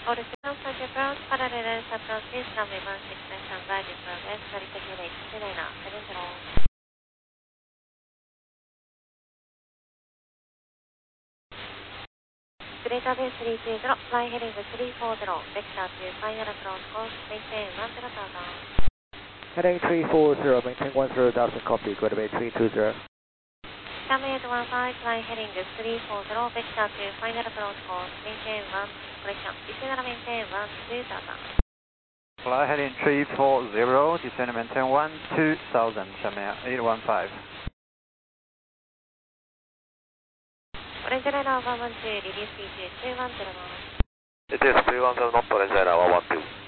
All systems are approach parallel approaches runway 16 standby to progress, verification Chennai 70. Greater Bay 320, fly heading 340, vector to final approach course, maintain 10,000. Heading 340, maintain 10,000, copy, Greater Bay 320. Runway 815, fly heading 340, vector to final approach course, maintain 1, correction, descend and maintain 12,000. Fly heading 340, descend and maintain 12,000, Xiamen 815. Orange Liner 112, release speed 210 knots. It is 310 knot, Orange Liner 112.